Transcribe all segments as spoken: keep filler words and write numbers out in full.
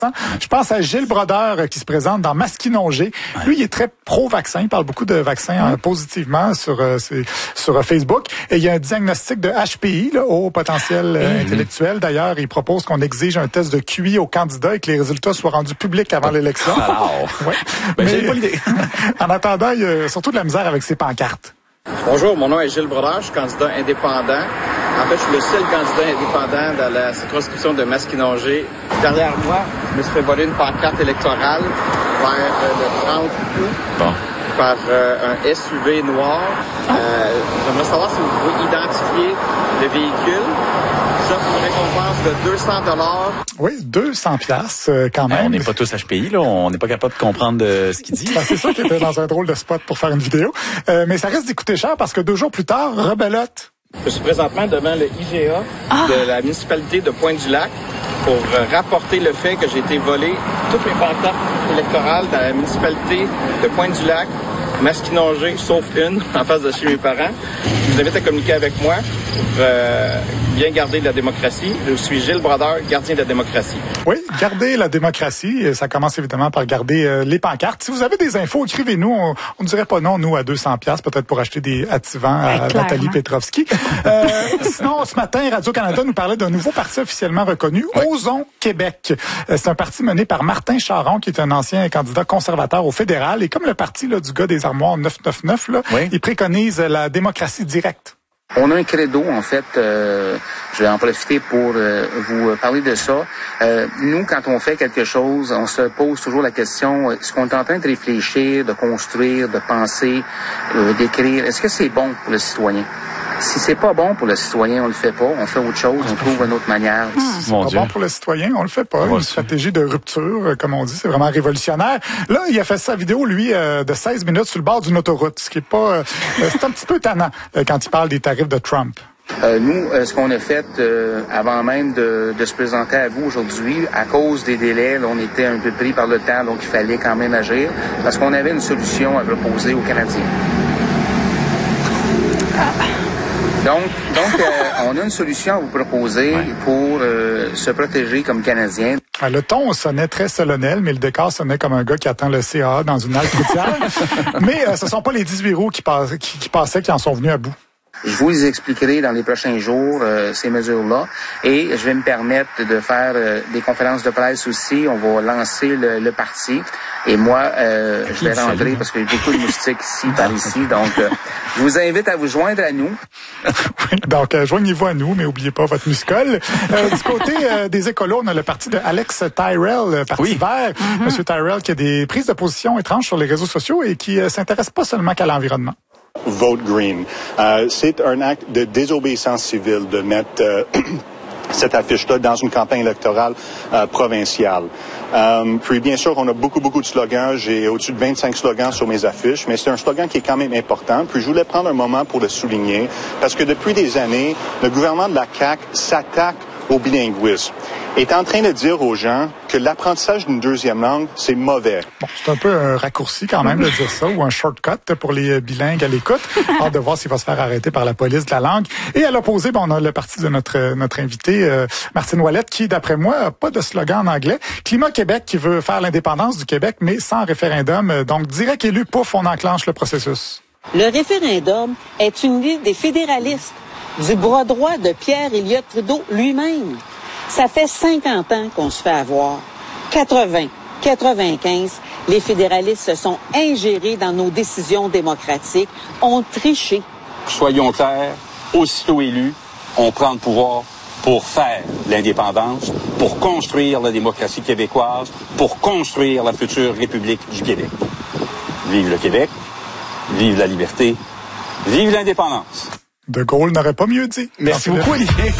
Je pense à Gilles Brodeur qui se présente dans Masquinongé. Ouais. Lui, il est très pro-vaccin. Il parle beaucoup de vaccins ouais. euh, positivement sur euh, ses, sur euh, Facebook. Et il y a un diagnostic de H P I, là, haut potentiel euh, mmh. intellectuel. D'ailleurs, il propose qu'on exige un test de Q I aux candidats et que les résultats soient rendus publics avant l'élection. Wow. Ouais. Ben, Mais j'ai pas l'idée. En attendant, il y a surtout de la misère avec ses pancartes. Bonjour, mon nom est Gilles Brodeur, je suis candidat indépendant. En fait, je suis le seul candidat indépendant dans la circonscription de Masquinongé. Derrière moi, je me suis fait voler une pancarte électorale vers euh, le trente août bon. par euh, un S U V noir. Euh, j'aimerais savoir si vous pouvez identifier le véhicule. J'offre une récompense de deux cents dollars. Oui, deux cents piastres euh, quand même. Ben, on n'est pas tous H P I, là. On n'est pas capable de comprendre euh, ce qu'il dit. Ben, c'est ça qui était dans un drôle de spot pour faire une vidéo. Euh, mais ça risque d'y coûter cher parce que deux jours plus tard, rebelote. Je suis présentement devant le I G A ah. de la municipalité de Pointe-du-Lac pour euh, rapporter le fait que j'ai été volé toutes mes pancartes électorales dans la municipalité de Pointe-du-Lac, Masquinongé, sauf une, en face de chez mes parents. Je vous invite à communiquer avec moi pour euh, bien garder la démocratie. Je suis Gilles Brodeur, gardien de la démocratie. Oui, garder la démocratie. Ça commence évidemment par garder euh, les pancartes. Si vous avez des infos, écrivez-nous. On ne dirait pas non, nous, à deux cents piastres, peut-être pour acheter des activants à ouais, Nathalie Petrovski. Euh, sinon, ce matin, Radio-Canada nous parlait d'un nouveau parti officiellement reconnu, ouais. Osons Québec. C'est un parti mené par Martin Charon, qui est un ancien candidat conservateur au fédéral. Et comme le parti là, du gars des armoires neuf cent quatre-vingt-dix-neuf, là, oui. il préconise la démocratie directe. On a un credo, en fait, euh, je vais en profiter pour euh, vous parler de ça. Euh, nous, quand on fait quelque chose, on se pose toujours la question, est-ce qu'on est en train de réfléchir, de construire, de penser, euh, d'écrire, est-ce que c'est bon pour le citoyen? Si c'est pas bon pour le citoyen, on le fait pas. On fait autre chose, on trouve une autre manière. Mmh, si c'est Mon pas Dieu. bon pour le citoyen, on le fait pas. Moi, une stratégie de rupture, comme on dit, c'est vraiment révolutionnaire. Là, il a fait sa vidéo, lui, euh, de seize minutes sur le bord d'une autoroute, ce qui est pas... Euh, c'est un petit peu tannant euh, quand il parle des tarifs de Trump. Euh, nous, euh, ce qu'on a fait euh, avant même de, de se présenter à vous aujourd'hui, à cause des délais, là, on était un peu pris par le temps, donc il fallait quand même agir, parce qu'on avait une solution à proposer aux Canadiens. Ah. Donc, donc euh, on a une solution à vous proposer ouais. pour euh, se protéger comme Canadiens. Le ton sonnait très solennel, mais le décor sonnait comme un gars qui attend le C A A dans une halte routière. Mais euh, ce sont pas les dix-huit roues qui, pass- qui, qui passaient qui en sont venus à bout. Je vous expliquerai dans les prochains jours euh, ces mesures-là et je vais me permettre de faire euh, des conférences de presse aussi. On va lancer le, le parti et moi, euh, je vais rentrer parce qu'il y a beaucoup de moustiques ici, par ici. Donc, euh, je vous invite à vous joindre à nous. Oui, donc, euh, joignez-vous à nous, mais n'oubliez pas votre muscole. Euh, du côté euh, des écolos, on a le parti de Alex Tyrell, le Parti oui. vert. Mm-hmm. Monsieur Tyrell qui a des prises de position étranges sur les réseaux sociaux et qui euh, s'intéresse pas seulement qu'à l'environnement. Vote Green. Euh, c'est un acte de désobéissance civile de mettre euh, cette affiche-là dans une campagne électorale euh, provinciale. Euh, puis bien sûr, on a beaucoup, beaucoup de slogans. J'ai au-dessus de vingt-cinq slogans sur mes affiches, mais c'est un slogan qui est quand même important. Puis je voulais prendre un moment pour le souligner, parce que depuis des années, le gouvernement de la C A Q s'attaque au bilinguisme, est en train de dire aux gens que l'apprentissage d'une deuxième langue, c'est mauvais. Bon, c'est un peu un raccourci quand même de dire ça, ou un shortcut pour les bilingues à l'écoute. Hâte de voir s'il va se faire arrêter par la police de la langue. Et à l'opposé, bon, on a le parti de notre notre invité, euh, Martine Ouellette, qui, d'après moi, n'a pas de slogan en anglais. Climat Québec, qui veut faire l'indépendance du Québec, mais sans référendum. Donc, direct élu, pouf, on enclenche le processus. Le référendum est une idée des fédéralistes, du bras droit de Pierre Elliott Trudeau lui-même. Ça fait cinquante ans qu'on se fait avoir. quatre-vingts, quatre-vingt-quinze, les fédéralistes se sont ingérés dans nos décisions démocratiques, ont triché. Soyons clairs, aussitôt élus, on prend le pouvoir pour faire l'indépendance, pour construire la démocratie québécoise, pour construire la future République du Québec. Vive le Québec, vive la liberté, vive l'indépendance. De Gaulle n'aurait pas mieux dit. Merci beaucoup, Olivier.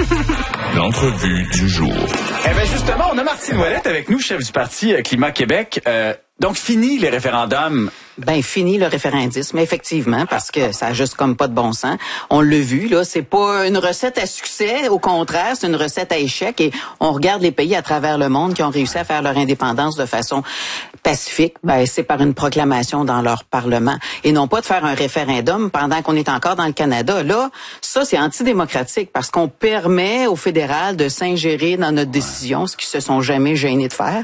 L'entrevue du jour. Eh bien, justement, on a Martine Ouellette avec nous, chef du parti Climat Québec. Euh, donc, fini les référendums. Ben, fini le référendisme, effectivement, parce que ça a juste comme pas de bon sens. On l'a vu, là, c'est pas une recette à succès, au contraire, c'est une recette à échec, et on regarde les pays à travers le monde qui ont réussi à faire leur indépendance de façon pacifique, ben, c'est par une proclamation dans leur parlement, et non pas de faire un référendum pendant qu'on est encore dans le Canada. Là, ça, c'est antidémocratique, parce qu'on permet au fédéral de s'ingérer dans notre décision, ce qu'ils se sont jamais gênés de faire.